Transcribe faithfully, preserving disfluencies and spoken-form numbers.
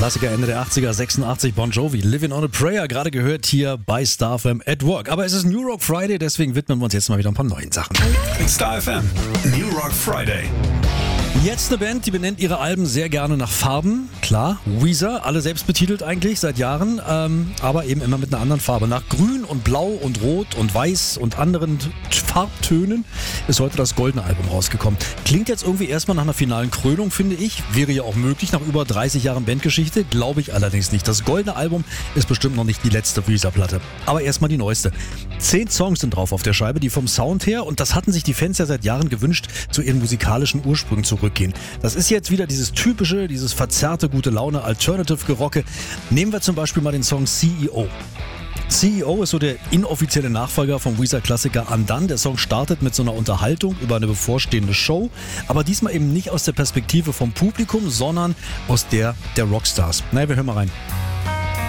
Klassiker Ende der achtziger, sechsundachtzig, Bon Jovi, Living on a Prayer, gerade gehört hier bei Star F M at Work. Aber es ist New Rock Friday, deswegen widmen wir uns jetzt mal wieder ein paar neuen Sachen. Star F M, New Rock Friday. Jetzt eine Band, die benennt ihre Alben sehr gerne nach Farben. Klar, Weezer, alle selbst betitelt eigentlich seit Jahren, ähm, aber eben immer mit einer anderen Farbe. Nach Grün und Blau und Rot und Weiß und anderen Farbtönen ist heute das goldene Album rausgekommen. Klingt jetzt irgendwie erstmal nach einer finalen Krönung, finde ich. Wäre ja auch möglich nach über dreißig Jahren Bandgeschichte, glaube ich allerdings nicht. Das goldene Album ist bestimmt noch nicht die letzte Weezer-Platte. Aber erstmal die neueste. Zehn Songs sind drauf auf der Scheibe, die vom Sound her, und das hatten sich die Fans ja seit Jahren gewünscht, zu ihren musikalischen Ursprüngen zurückgehen. Das ist jetzt wieder dieses typische, dieses verzerrte, gute Laune, Alternative-Gerocke. Nehmen wir zum Beispiel mal den Song C E O. C E O ist so der inoffizielle Nachfolger vom Weezer-Klassiker Undone. Der Song startet mit so einer Unterhaltung über eine bevorstehende Show, aber diesmal eben nicht aus der Perspektive vom Publikum, sondern aus der der Rockstars. Na, wir hören mal rein.